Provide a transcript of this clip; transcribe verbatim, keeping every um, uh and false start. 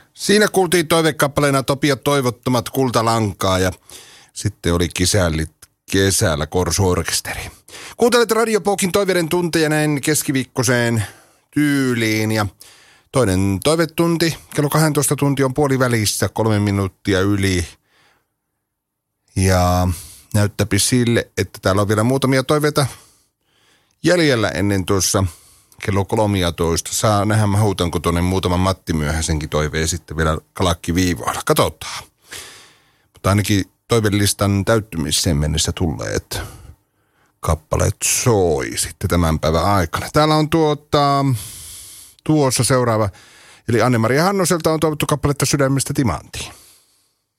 Siinä kuultiin toivekappaleena Topia Toivottomat Kultalankaa ja sitten oli kisällit kesällä Korsuorkesteri. Kuuntelet Radio Pokin toiveiden tunteja näin keskiviikkoseen tyyliin ja toinen toivetunti, kello kaksitoista tunti on puoli välissä, kolme minuuttia yli. Ja näyttäpi sille, että täällä on vielä muutamia toiveita jäljellä ennen tuossa kello kolmetoista. Saa nähdä, mä huutanko tuonne muutaman Matti Myöhäsenkin toiveen sitten vielä kalakkiviivoilla. Katsotaan. Mutta ainakin toivelistan täyttymiseen mennessä tulleet kappaleet soi sitten tämän päivän aikana. Täällä on tuota, tuossa seuraava, eli Anne-Maria Hannoselta on toivottu kappaletta Sydämestä timanttiin.